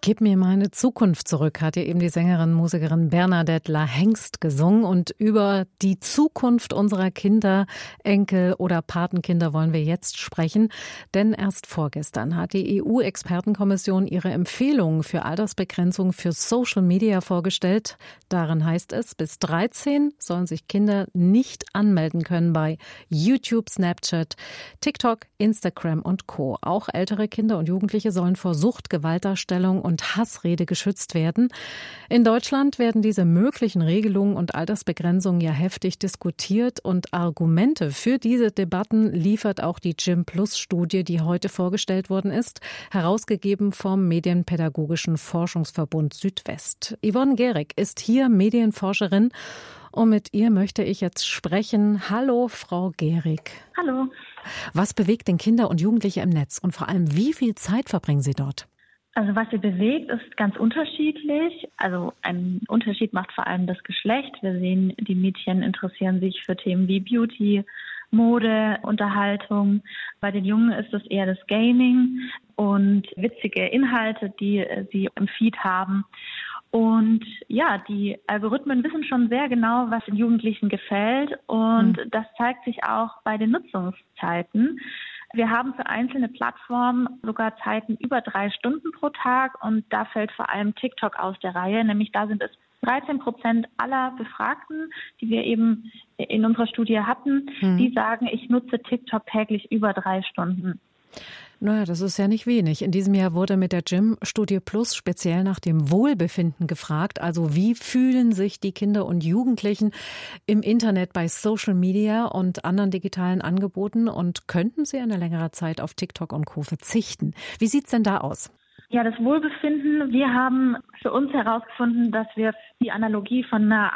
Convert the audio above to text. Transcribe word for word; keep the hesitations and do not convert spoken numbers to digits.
Gib mir meine Zukunft zurück, hat ja eben die Sängerin, Musikerin Bernadette Lahengst gesungen. Und über die Zukunft unserer Kinder, Enkel oder Patenkinder wollen wir jetzt sprechen. Denn erst vorgestern hat die E U-Expertenkommission ihre Empfehlungen für Altersbegrenzung für Social Media vorgestellt. Darin heißt es, bis dreizehn sollen sich Kinder nicht anmelden können bei YouTube, Snapchat, TikTok, Instagram und Co. Auch ältere Kinder und Jugendliche sollen vor Sucht, Gewaltdarstellung und Hassrede geschützt werden. In Deutschland werden diese möglichen Regelungen und Altersbegrenzungen ja heftig diskutiert und Argumente für diese Debatten liefert auch die Gym Plus Studie, die heute vorgestellt worden ist, herausgegeben vom Medienpädagogischen Forschungsverbund Südwest. Yvonne Gehrig ist hier Medienforscherin und mit ihr möchte ich jetzt sprechen. Hallo, Frau Gehrig. Hallo. Was bewegt denn Kinder und Jugendliche im Netz und vor allem, wie viel Zeit verbringen sie dort? Also was sie bewegt, ist ganz unterschiedlich. Also ein Unterschied macht vor allem das Geschlecht. Wir sehen, die Mädchen interessieren sich für Themen wie Beauty, Mode, Unterhaltung. Bei den Jungen ist es eher das Gaming und witzige Inhalte, die sie im Feed haben. Und ja, die Algorithmen wissen schon sehr genau, was den Jugendlichen gefällt. Und mhm. das zeigt sich auch bei den Nutzungszeiten. Wir haben für einzelne Plattformen sogar Zeiten über drei Stunden pro Tag und da fällt vor allem TikTok aus der Reihe, nämlich da sind es dreizehn Prozent aller Befragten, die wir eben in unserer Studie hatten, hm. die sagen, ich nutze TikTok täglich über drei Stunden. Naja, das ist ja nicht wenig. In diesem Jahr wurde mit der Gym Studie Plus speziell nach dem Wohlbefinden gefragt. Also wie fühlen sich die Kinder und Jugendlichen im Internet bei Social Media und anderen digitalen Angeboten und könnten sie eine längere Zeit auf TikTok und Co. verzichten? Wie sieht's denn da aus? Ja, das Wohlbefinden. Wir haben für uns herausgefunden, dass wir die Analogie von einer